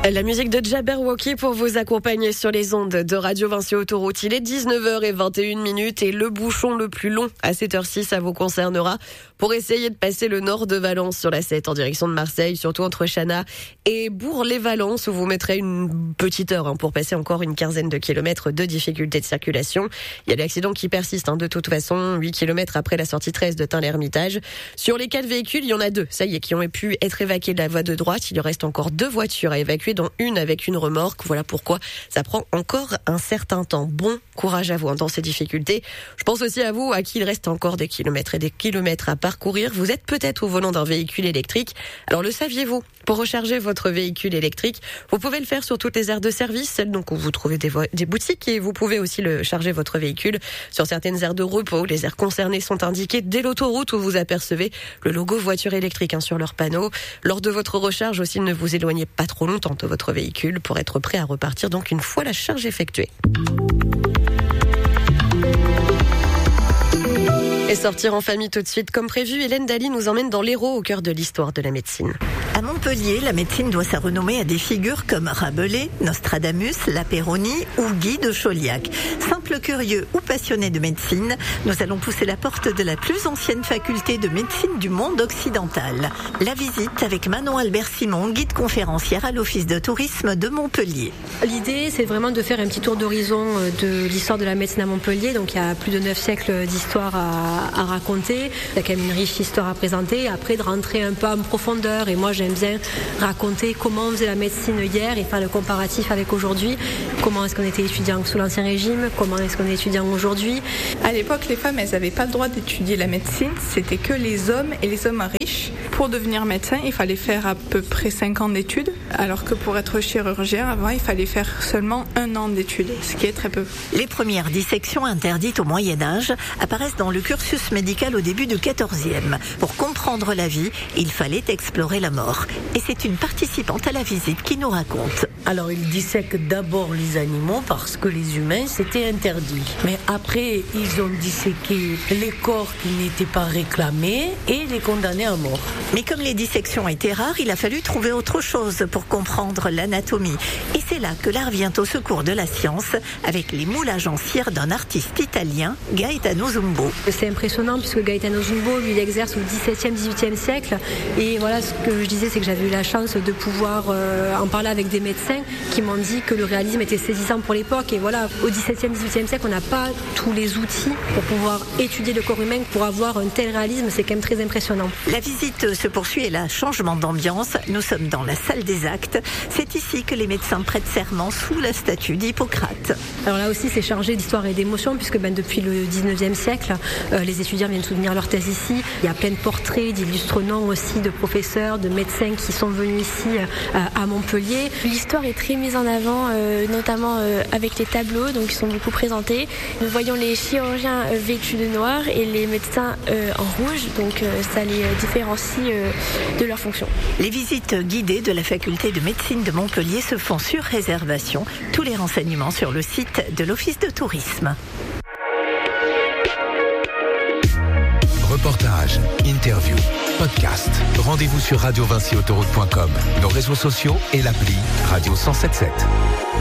La musique de Jabberwocky pour vous accompagner sur les ondes de Radio Vinci Autoroute. Il est 19h21 et le bouchon le plus long à cette heure-ci, ça vous concernera pour essayer de passer le nord de Valence sur la 7 en direction de Marseille, surtout entre Chana et Bourg-les-Valences où vous mettrez une petite heure pour passer encore une quinzaine de kilomètres de difficultés de circulation. Il y a l'accident qui persiste de toute façon, 8 kilomètres après la sortie 13 de Tain-l'Hermitage. Sur les 4 véhicules, il y en a 2, ça y est, qui ont pu être évacués de la voie de droite. Il reste encore 2 voitures à évacuer, dont une avec une remorque. Voilà pourquoi ça prend encore un certain temps. Bon courage à vous dans ces difficultés. Je pense aussi à vous, à qui il reste encore des kilomètres et des kilomètres à parcourir. Vous êtes peut-être au volant d'un véhicule électrique. Alors le saviez-vous? Pour recharger votre véhicule électrique, vous pouvez le faire sur toutes les aires de service, celles donc où vous trouvez des boutiques, et vous pouvez aussi le charger votre véhicule sur certaines aires de repos. Les aires concernées sont indiquées dès l'autoroute où vous apercevez le logo voiture électrique sur leur panneau. Lors de votre recharge aussi, ne vous éloignez pas trop longtemps de votre véhicule pour être prêt à repartir donc une fois la charge effectuée. Et sortir en famille tout de suite comme prévu, Hélène Daly nous emmène dans l'Hérault au cœur de l'histoire de la médecine. À Montpellier, la médecine doit sa renommée à des figures comme Rabelais, Nostradamus, La Peyronie ou Guy de Chauliac. Simples curieux ou passionnés de médecine, nous allons pousser la porte de la plus ancienne faculté de médecine du monde occidental. La visite avec Manon Albert-Simon, guide conférencière à l'Office de tourisme de Montpellier. L'idée, c'est vraiment de faire un petit tour d'horizon de l'histoire de la médecine à Montpellier. Donc il y a plus de 9 siècles d'histoire à raconter. Il y a quand même une riche histoire à présenter. Après, de rentrer un peu en profondeur. Et moi, j'aime bien raconter comment on faisait la médecine hier et faire le comparatif avec aujourd'hui. Comment est-ce qu'on était étudiant sous l'Ancien Régime? Comment est-ce qu'on est étudiant aujourd'hui? À l'époque, les femmes, elles n'avaient pas le droit d'étudier la médecine. C'était que les hommes et les hommes riches. Pour devenir médecin, il fallait faire à peu près 5 ans d'études. Alors que pour être chirurgien, avant, il fallait faire seulement 1 an d'études, ce qui est très peu. Les premières dissections interdites au Moyen-Âge apparaissent dans le cursus médical au début du XIVe. Pour comprendre la vie, il fallait explorer la mort. Et c'est une participante à la visite qui nous raconte. Alors, ils dissèquent d'abord les animaux parce que les humains, c'était interdit. Mais après, ils ont disséqué les corps qui n'étaient pas réclamés et les condamnés à mort. Mais comme les dissections étaient rares, il a fallu trouver autre chose pour comprendre l'anatomie. Et c'est là que l'art vient au secours de la science avec les moulages en cire d'un artiste italien, Gaetano Zumbo. C'est impressionnant puisque Gaetano Zumbo, lui, il exerce au XVIIe, XVIIIe siècle. Et voilà, ce que je disais, c'est que j'avais eu la chance de pouvoir en parler avec des médecins qui m'ont dit que le réalisme était saisissant pour l'époque. Et voilà, au XVIIe, XVIIIe siècle, on n'a pas tous les outils pour pouvoir étudier le corps humain. Pour avoir un tel réalisme, c'est quand même très impressionnant. La visite se poursuit et là, changement d'ambiance. Nous sommes dans la salle des actes. C'est ici que les médecins prêtent serment sous la statue d'Hippocrate. Alors là aussi, c'est chargé d'histoire et d'émotion puisque depuis le 19e siècle, les étudiants viennent soutenir leur thèse ici. Il y a plein de portraits d'illustres noms aussi, de professeurs, de médecins qui sont venus ici à Montpellier. L'histoire est très mise en avant, notamment avec les tableaux, donc ils sont beaucoup présentés. Nous voyons les chirurgiens vêtus de noir et les médecins en rouge, donc ça les différencie de leur fonction. Les visites guidées de la faculté de médecine de Montpellier se font sur réservation. Tous les renseignements sur le site de l'Office de tourisme. Reportages, interviews, podcasts. Rendez-vous sur radiovinciautoroute.com, nos réseaux sociaux et l'appli Radio 107.7.